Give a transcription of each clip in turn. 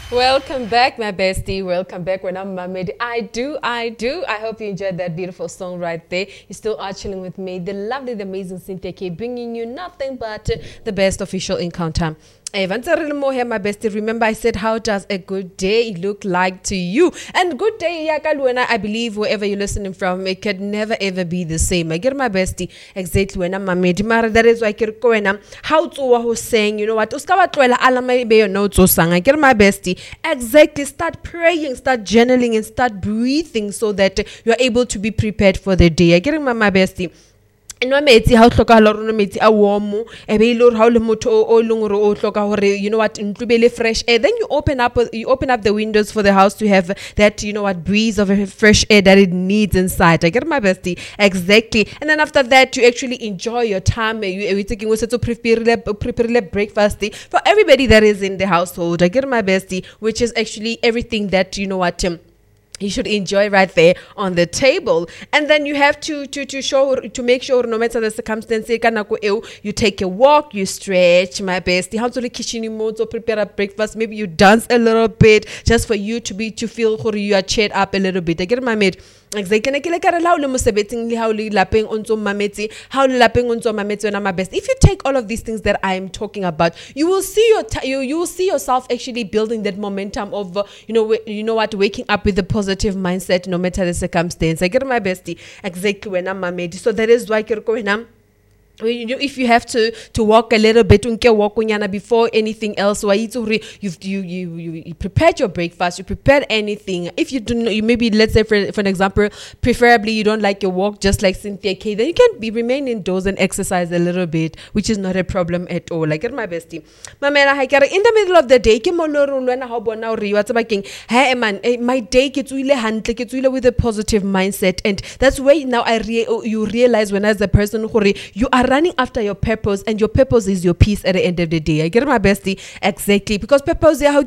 Welcome back, my bestie. Welcome back when I'm Mamedi. I do. I hope you enjoyed that beautiful song right there. You still are chilling with me, the lovely, the amazing Cynthia K, bringing you nothing but the best official encounter. Once a little more here, my bestie. Remember, I said, how does a good day look like to you? And good day, Yakaluena, I believe wherever you're listening from, it could never ever be the same. I get my bestie exactly when I'm Mamedi. Mara, that is why I how to was saying, you know what? Uskawa twela alama be your notes or sang. I get my bestie. Exactly. Start praying, start journaling, and start breathing so that you're able to be prepared for the day. I get my bestie. No metsi ha o hloka ha lona metsi a warm e be ile ha o le motho o leng gore o hloka gore you know what ntlubele fresh air, then you open up the windows for the house to have that you know what breeze of fresh air that it needs inside. I get my bestie exactly. And then after that you actually enjoy your time. You taking also to prepare breakfast for everybody that is in the household. I get my bestie, which is actually everything that you know what you should enjoy right there on the table. And then you have to make sure no matter the circumstance you take a walk, you stretch, my bestie. How to the kitchen mode or prepare a breakfast, maybe you dance a little bit just for you to feel you are cheered up a little bit. I get my mate. Exactly. If you take all of these things that I'm talking about, you will see you will see yourself actually building that momentum of you know what, waking up with a positive mindset no matter the circumstance. I get my bestie exactly when I'm made. So that is why if you have to walk a little bit before anything else, you prepared your breakfast, you prepared anything. If you don't, you maybe, let's say for an example, preferably you don't like your walk just like Cynthia K, then you can remain indoors and exercise a little bit, which is not a problem at all. Like my bestie, in the middle of the day, my day gets with a positive mindset, and that's where now you realize when as a person you are running after your purpose, and your purpose is your peace at the end of the day. I get my bestie exactly, because purpose when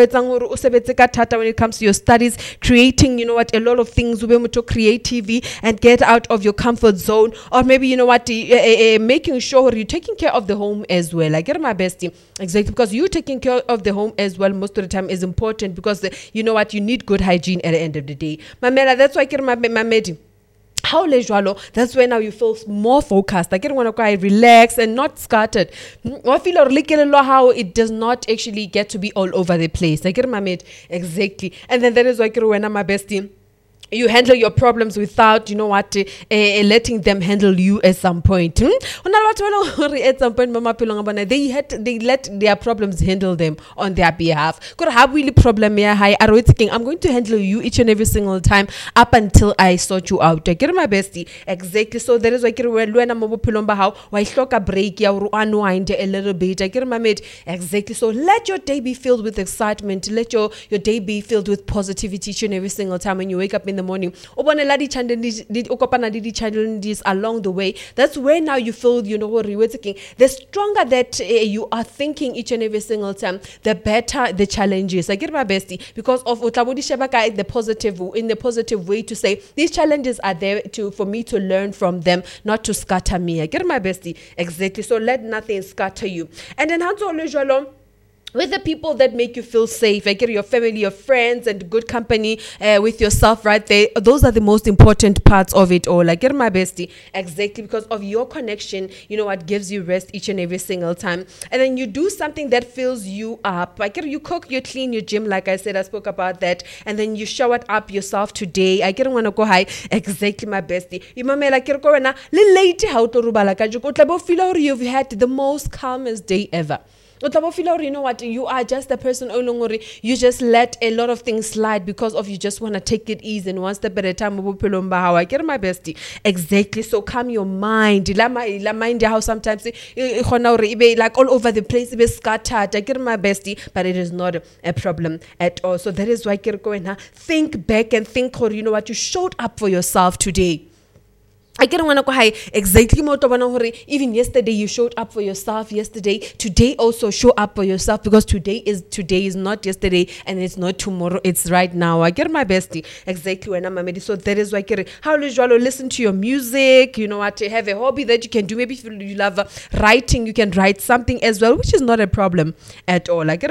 it comes to your studies, creating you know what, a lot of things creativity and get out of your comfort zone, or maybe you know what, making sure you're taking care of the home as well. I get my bestie exactly, because you taking care of the home as well most of the time is important, because you know what, you need good hygiene at the end of the day. That's why I get my medi. How that's when now you feel more focused. I get want to relax and not scattered. I feel how it does not actually get to be all over the place. I get my mate exactly. And then that is why when I'm my bestie, you handle your problems without, you know what, letting them handle you at some point. At some point, they let their problems handle them on their behalf. I'm going to handle you each and every single time up until I sort you out. I get my bestie exactly. So that is why I break unwind a little bit. I get my mate exactly. So let your day be filled with excitement. Let your day be filled with positivity each and every single time when you wake up in the morning. Challenges along the way. That's where now you feel, you know what, the stronger that you are thinking each and every single time, the better the challenges. I get my bestie, because of the positive way to say these challenges are there for me to learn from them, not to scatter me. I get my bestie exactly. So let nothing scatter you. And then how to with the people that make you feel safe. I get your family, your friends, and good company with yourself right there. Those are the most important parts of it all. I get my bestie exactly, because of your connection, you know what, gives you rest each and every single time. And then you do something that fills you up. I get you cook, you clean your gym, like I said, I spoke about that. And then you showered up yourself today. I get want to go high exactly, my bestie. You like late how to you've had the most calmest day ever. You know what, you are just a person you just let a lot of things slide because of you just want to take it easy and one step at a time. I get my bestie exactly. So calm your mind. La mind how sometimes like all over the place, be scattered. I get my bestie, but it is not a problem at all. So that is why think back and think, you know what, you showed up for yourself today. I get want to go high exactly. Even yesterday you showed up for yourself. Today also show up for yourself, because today is not yesterday, and it's not tomorrow, it's right now. I get my bestie exactly when I'm a So that is why I get how listen to your music. You know what, have a hobby that you can do. Maybe if you love writing, you can write something as well, which is not a problem at all. I get